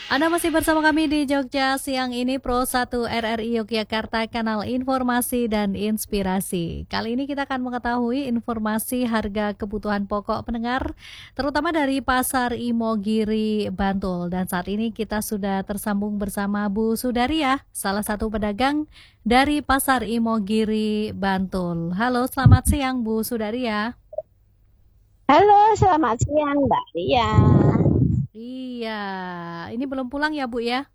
Anda masih bersama kami di Jogja siang ini Pro 1 RRI Yogyakarta, kanal informasi dan inspirasi. Kali ini kita akan mengetahui informasi harga kebutuhan pokok pendengar, terutama dari Pasar Imogiri, Bantul. Dan saat ini kita sudah tersambung bersama Bu Sudaria, salah satu pedagang dari Pasar Imogiri, Bantul. Halo, selamat siang Bu Sudaria. Halo, selamat siang Mbak Ria. Iya, ini belum pulang ya Bu ya?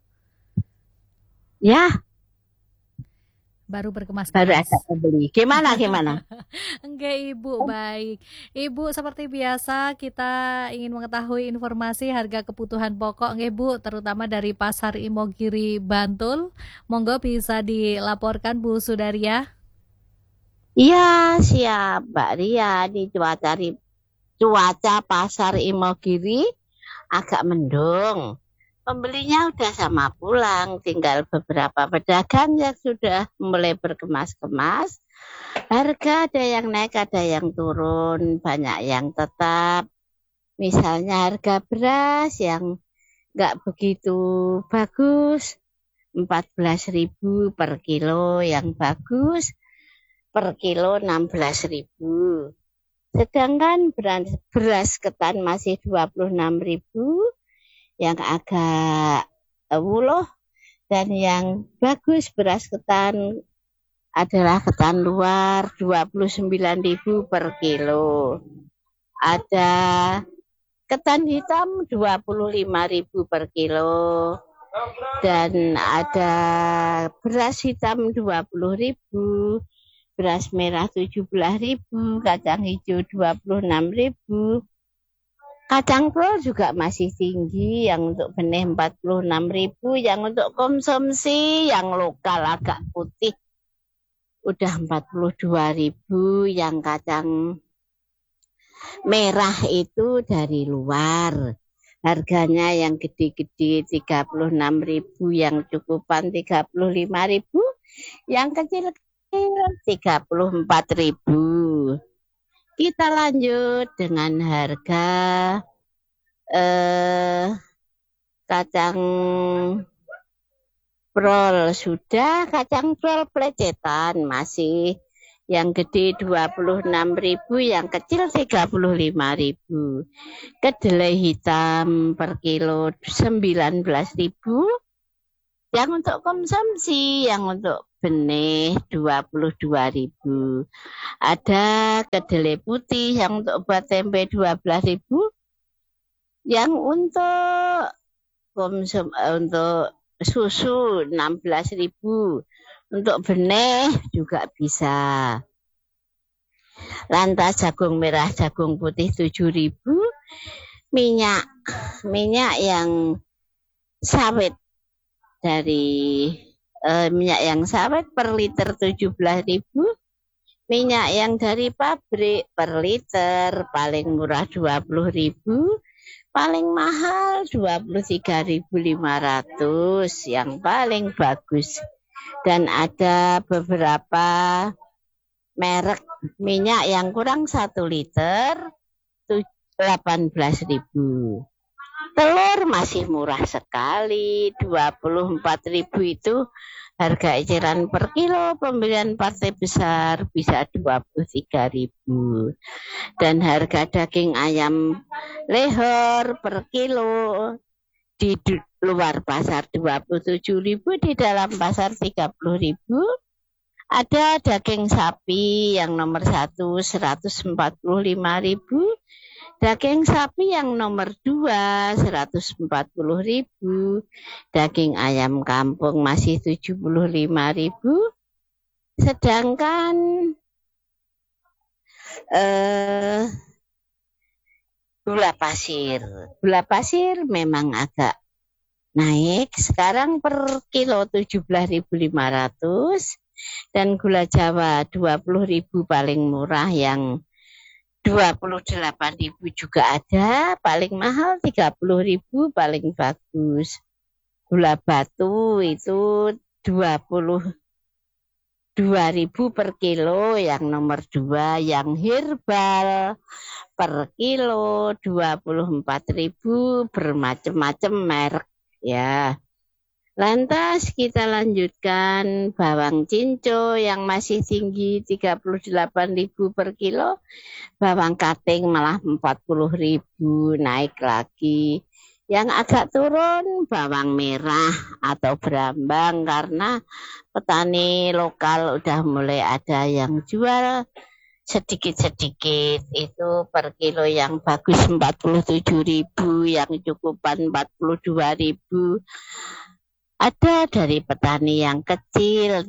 Ya, Baru baru ada berkemas-kemas. pembeli. Gimana? Enggak Ibu, baik. Ibu, seperti biasa kita ingin mengetahui informasi harga kebutuhan pokok nggih Bu, terutama dari Pasar Imogiri, Bantul. Monggo bisa dilaporkan Bu Sudaria. Iya, siap Mbak Ria. Di cuaca pasar Imogiri agak mendung. Pembelinya udah sama pulang, tinggal beberapa pedagang yang sudah mulai berkemas-kemas. Harga ada yang naik, ada yang turun, banyak yang tetap. Misalnya harga beras yang nggak begitu bagus, 14.000 per kilo, yang bagus per kilo 16.000. Sedangkan beras ketan masih 26.000, yang agak wuluh, dan yang bagus beras ketan adalah ketan luar 29.000 per kilo. Ada ketan hitam 25.000 per kilo. Dan ada beras hitam 20.000, beras merah 17.000, kacang hijau 26.000. Kacang prol juga masih tinggi, yang untuk benih 46.000, yang untuk konsumsi yang lokal agak putih udah 42.000, yang kacang merah itu dari luar. Harganya yang gede-gede 36.000, yang cukupan 35.000, yang kecil-kecil 34.000. Kita lanjut dengan harga kacang prol. Sudah kacang prol pelecetan masih yang gede 26.000, yang kecil 35.000. Kedelai hitam per kilo 19.000, yang untuk konsumsi, yang untuk benih 22.000. Ada kedelai putih yang untuk buat tempe 12.000, yang untuk untuk susu 16.000, untuk benih juga bisa. Lantas jagung merah, jagung putih 7.000, minyak yang sawit dari minyak yang sawit per liter 17.000, minyak yang dari pabrik per liter paling murah 20.000, paling mahal 23.500, yang paling bagus. Dan ada beberapa merek minyak yang kurang 1 liter 18.000. Telur masih murah sekali, 24.000 itu harga eceran per kilo. Pembelian partai besar bisa 23.000. Dan harga daging ayam lehor per kilo di luar pasar 27.000, di dalam pasar 30.000. Ada daging sapi yang nomor 1 145.000, daging sapi yang nomor 2 140.000, daging ayam kampung masih 75.000. Sedangkan gula pasir memang agak naik, sekarang per kilo 17.500, dan gula Jawa 20.000 paling murah, yang 28.000 juga ada, paling mahal 30.000 paling bagus. Gula batu itu 22.000 per kilo, yang nomor 2, yang herbal per kilo 24.000, bermacam-macam merek. ya. Lantas kita lanjutkan bawang cinco yang masih tinggi 38.000 per kilo, bawang kating malah 40.000 naik lagi. Yang agak turun bawang merah atau berambang karena petani lokal udah mulai ada yang jual sedikit-sedikit. Itu per kilo yang bagus 47.000, yang cukupan 42.000. Ada dari petani yang kecil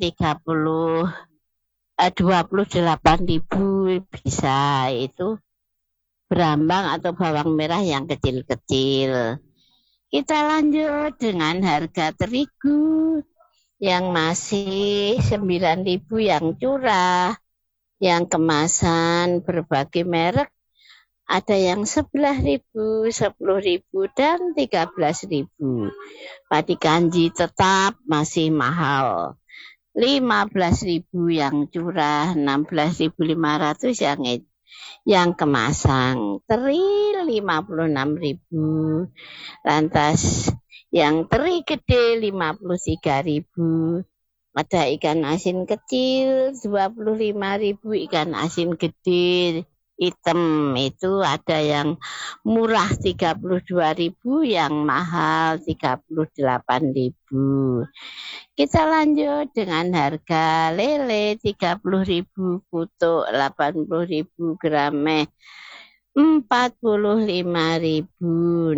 28.000 bisa, itu berambang atau bawang merah yang kecil-kecil. Kita lanjut dengan harga terigu yang masih 9.000 yang curah. Yang kemasan berbagai merek ada yang 11.000, 10.000 dan 13.000. Padi kanji tetap masih mahal. 15.000 yang curah, 16.500 yang kemasan. Teri 56.000. Lantas yang teri gede 53.000. Ada ikan asin kecil 25.000, ikan asin gede hitam itu ada yang murah 32.000, yang mahal 38.000. Kita lanjut dengan harga lele 30.000, kutuk 80.000, grameh 45.000,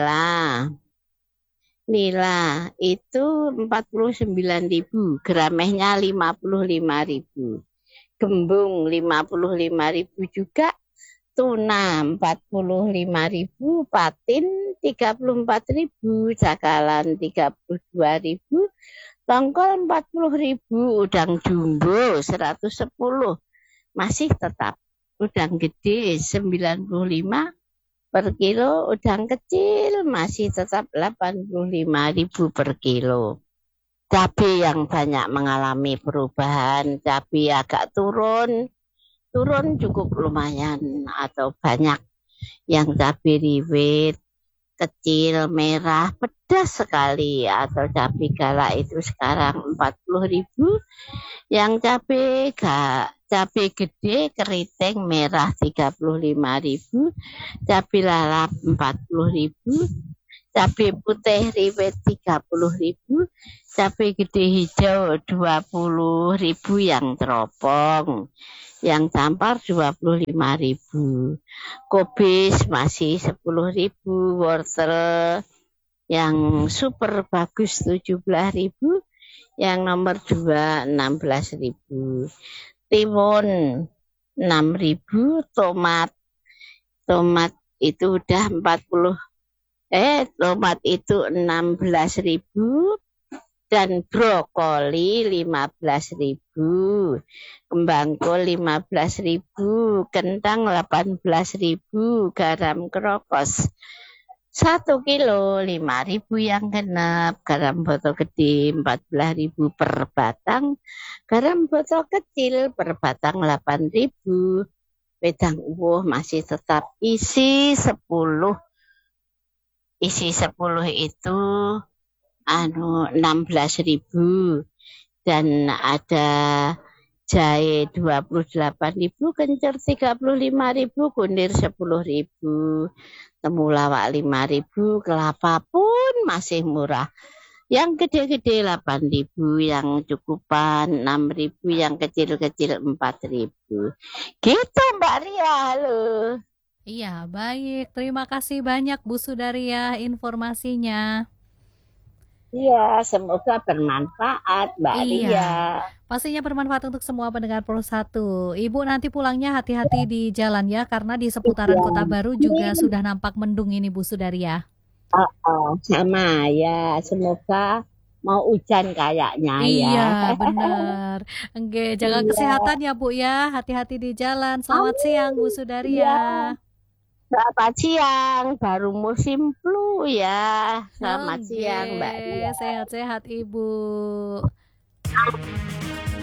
nila itu 49.000, gramehnya 55.000. Gembung 55.000 juga, tuna 45.000, patin 34.000, cakalan 32.000, tongkol 40.000, udang jumbo 110, masih tetap udang gede 95 per kilo, udang kecil masih tetap 85.000 per kilo. Cabai yang banyak mengalami perubahan, cabai agak turun cukup lumayan atau banyak. Yang cabai rawit kecil, merah, pedas sekali atau cabai galak itu sekarang 40.000. Yang cabai gede keriting merah 35.000, cabai lalap 40.000, cabai putih rawit 30.000, cabai gede hijau 20.000 yang teropong, yang tampar 25.000. Kobis masih 10.000, wortel yang super bagus 17.000, yang nomor 2 16.000. Timun 6.000, tomat itu udah 40, tomat itu 16.000, dan brokoli 15.000, kembang kol 15.000, kentang 18.000, garam krokos 1 kilo 5.000 yang genap, garam botol gede 14.000 per batang, garam botol kecil per batang 8.000. Wedang uwuh masih tetap isi 10. Isi 10 itu 16.000, dan ada jahe 28.000, kencur 35.000, kunir 10.000, temulawak 5.000, kelapa pun masih murah. Yang gede-gede 8.000, yang cukupan 6.000, yang kecil-kecil 4.000. Gitu Mbak Ria, halo. Iya, baik. Terima kasih banyak Bu Sudaria informasinya. Iya, semoga bermanfaat Mbak Ria. Pastinya bermanfaat untuk semua pendengar Pro 1. Ibu nanti pulangnya hati-hati di jalan ya, karena di seputaran Kota Baru juga sudah nampak mendung ini Bu Sudaria. Sama ya, semoga mau hujan kayaknya ya. Iya, benar. Oke, jaga kesehatan ya Bu ya, hati-hati di jalan. Selamat siang Bu Sudaria. Selamat siang, baru musim flu ya. Selamat siang Mbak Ria. Sehat-sehat Ibu.